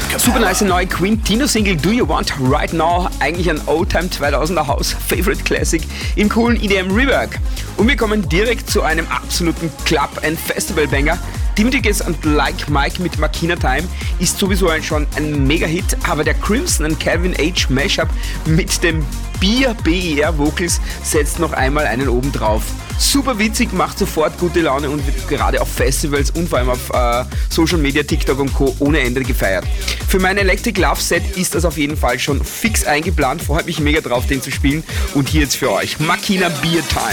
Super nice neue Quintino-Single Do You Want Right Now, eigentlich ein Oldtime 2000er House Favorite Classic im coolen EDM Rework. Und wir kommen direkt zu einem absoluten Club- and Festival-Banger. Dimitiges und Like Mike mit Makina Time ist sowieso schon ein Mega-Hit, aber der Crimson und Calvin H. Mashup mit dem BER Vocals setzt noch einmal einen oben drauf. Super witzig, macht sofort gute Laune und wird gerade auf Festivals und vor allem auf Social Media, TikTok und Co. ohne Ende gefeiert. Für mein Electric Love Set ist das auf jeden Fall schon fix eingeplant. Vorher habe ich mega drauf, den zu spielen. Und hier jetzt für euch Makina Beer Time.